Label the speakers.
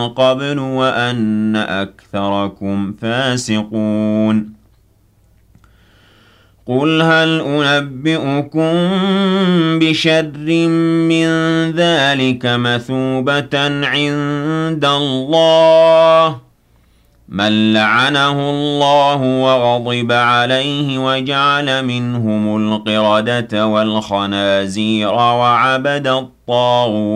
Speaker 1: قبل وأن أكثركم فاسقون قل هل أنبئكم بشر من ذلك مثوبة عند الله من لعنه الله وغضب عليه وجعل منهم القردة والخنازير وعبد الطاغوت